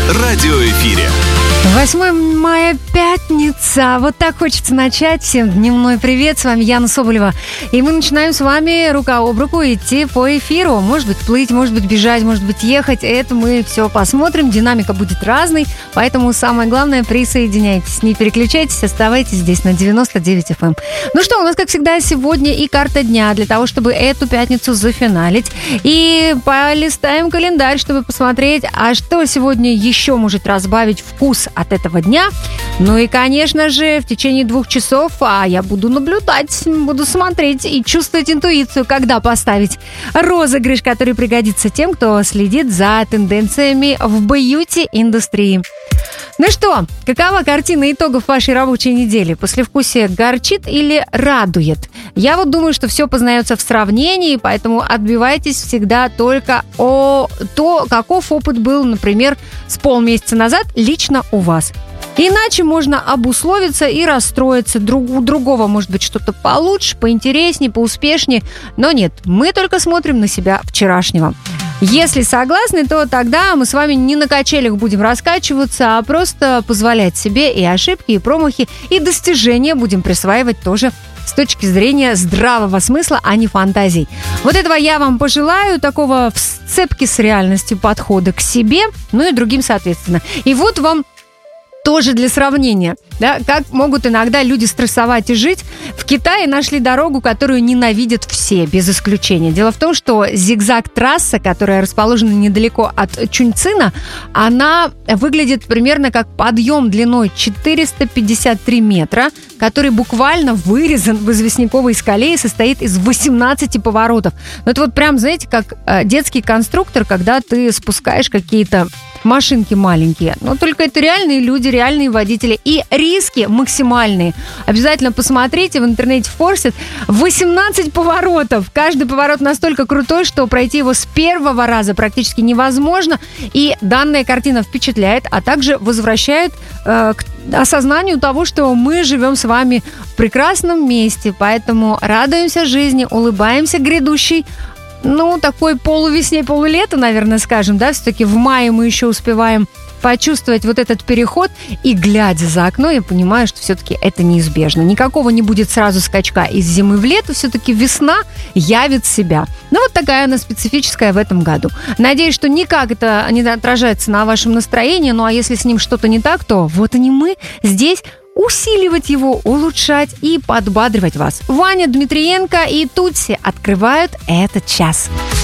радиоэфире. 8 мая, пятница. Вот так хочется начать. Всем дневной привет. С вами Яна Соболева. И мы начинаем с вами рука об руку идти по эфиру. Может быть, плыть, может быть, бежать, может быть, ехать. Это мы все посмотрим. Динамика будет разной. Поэтому самое главное, присоединяйтесь. Не переключайтесь, оставайтесь здесь на 99 FM. Ну что, у нас, как всегда, сегодня и карта дня для того, чтобы эту пятницу зафиналить. И полистаем календарь, чтобы посмотреть, а что сегодня еще может разбавить вкус от этого дня. Ну и, конечно же, в течение 2 часов я буду наблюдать, буду смотреть и чувствовать интуицию, когда поставить розыгрыш, который пригодится тем, кто следит за тенденциями в бьюти-индустрии. Ну что, какова картина итогов вашей рабочей недели? Послевкусие горчит или радует? Я вот думаю, что все познается в сравнении, поэтому отбивайтесь всегда только о том, каков опыт был, например, с полмесяца назад лично у вас. Иначе можно обусловиться и расстроиться. У другого может быть что-то получше, поинтереснее, поуспешнее. Но нет, мы только смотрим на себя вчерашнего. Если согласны, то тогда мы с вами не на качелях будем раскачиваться, а просто позволять себе и ошибки, и промахи, и достижения будем присваивать тоже с точки зрения здравого смысла, а не фантазий. Вот этого я вам пожелаю, такого в сцепке с реальностью подхода к себе, ну и другим соответственно. И вот вам тоже для сравнения, да, как могут иногда люди стрессовать и жить. В Китае нашли дорогу, которую ненавидят все, без исключения. Дело в том, что зигзаг-трасса, которая расположена недалеко от Чуньцина, она выглядит примерно как подъем длиной 453 метра, который буквально вырезан в известняковой скале и состоит из 18 поворотов. Ну, это вот прям, знаете, как детский конструктор, когда ты спускаешь какие-то машинки маленькие. Но только это реальные люди, реальные водители. И риски максимальные. Обязательно посмотрите, в интернете форсит 18 поворотов. Каждый поворот настолько крутой, что пройти его с первого раза практически невозможно. И данная картина впечатляет, а также возвращает к осознанию того, что мы живем с вами в прекрасном месте. Поэтому радуемся жизни, улыбаемся грядущей, такой полувесне, полулето, наверное, скажем, да, все-таки в мае мы еще успеваем почувствовать вот этот переход, и, глядя за окно, я понимаю, что все-таки это неизбежно. Никакого не будет сразу скачка из зимы в лето, все-таки весна явит себя. Вот такая она специфическая в этом году. Надеюсь, что никак это не отражается на вашем настроении, а если с ним что-то не так, то вот они мы здесь, усиливать его, улучшать и подбадривать вас. Ваня Дмитриенко и Тутси открывают этот час.